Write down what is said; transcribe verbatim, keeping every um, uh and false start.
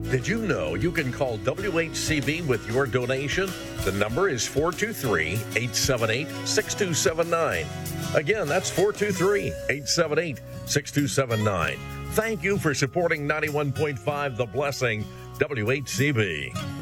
Did you know you can call W H C B with your donation? The number is four two three, eight seven eight, six two seven nine. Again, that's four two three, eight seven eight, six two seven nine. Thank you for supporting ninety-one point five The Blessing, W H C B.